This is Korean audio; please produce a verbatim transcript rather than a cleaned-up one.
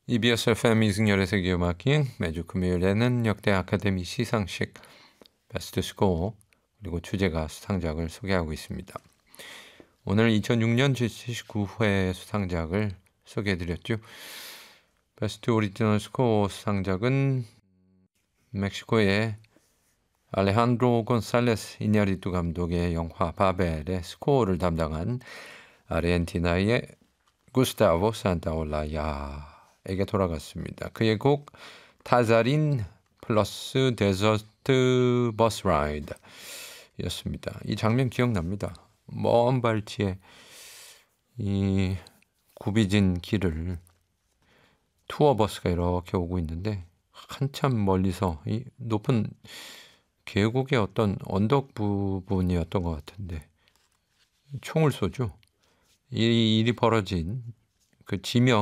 이비에스 에프엠 이승열의 세계음악기행 매주 금요일에는 역대 아카데미 시상식 베스트 스코어 그리고 주제가 수상작을 소개하고 있습니다. 오늘 이천육 년 제칠십구 회 수상작을 소개해드렸죠. 베스트 오리지널 스코어 수상작은 멕시코의 알레한드로 곤살레스 이냐리투 감독의 영화 바벨의 스코어를 담당한 아르헨티나의 구스타보 산타올라야에게 돌아갔습니다. 그의 곡 타자린 플러스 데저트 버스 라이드 였습니다. 이 장면 기억납니다. 먼 발치에 이 굽이진 길을 투어버스가 이렇게 오고 있는데 한참 멀리서 이 높은 계곡의 어떤 언덕 부분이었던 것 같은데 총을 쏘죠. 이 일이 벌어진 그 지명